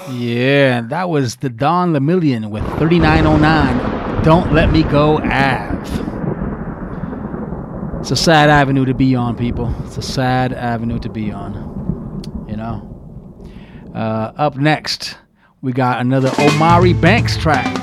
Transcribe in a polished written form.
Yeah, that was the Don Lemillion with 3909. Don't Let Me Go Ave. It's a sad avenue to be on, people. It's a sad avenue to be on. You know. Up next, we got another Omari Banks track.